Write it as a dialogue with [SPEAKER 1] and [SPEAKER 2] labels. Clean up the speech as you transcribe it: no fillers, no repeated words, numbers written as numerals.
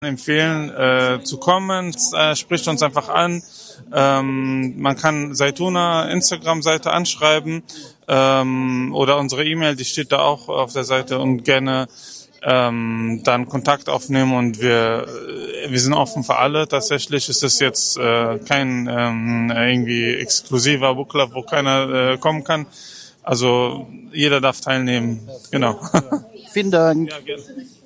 [SPEAKER 1] empfehlen, zu kommen. Spricht uns einfach an. Man kann Zaytuna Instagram-Seite anschreiben oder unsere E-Mail, die steht da auch auf der Seite, und gerne dann Kontakt aufnehmen, und wir sind offen für alle. Tatsächlich ist es jetzt kein irgendwie exklusiver Book Club, wo keiner kommen kann. Also jeder darf teilnehmen. Genau.
[SPEAKER 2] Vielen Dank.
[SPEAKER 1] Ja, gerne.